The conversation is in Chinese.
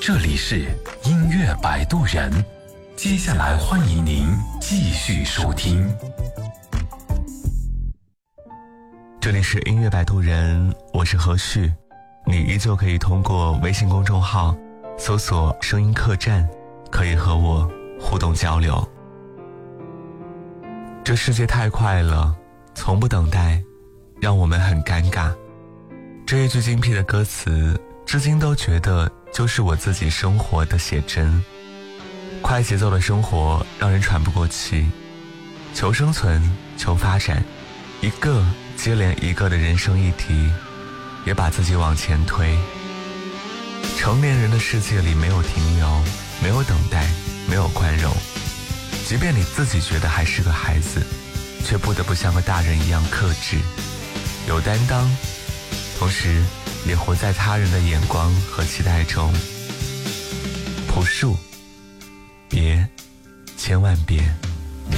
这里是音乐摆渡人，接下来欢迎您继续收听。 这里是音乐摆渡人，我是何旭，你依旧可以通过微信公众号搜索声音客栈，可以和我互动交流。这世界太快了，从不等待，让我们很尴尬。这一句精辟的歌词，至今都觉得就是我自己生活的写真。快节奏的生活让人喘不过气，求生存，求发展，一个接连一个的人生议题，也把自己往前推。成年人的世界里没有停留，没有等待，没有宽容。即便你自己觉得还是个孩子，却不得不像个大人一样克制，有担当，同时也活在他人的眼光和期待中。朴树，别，千万别。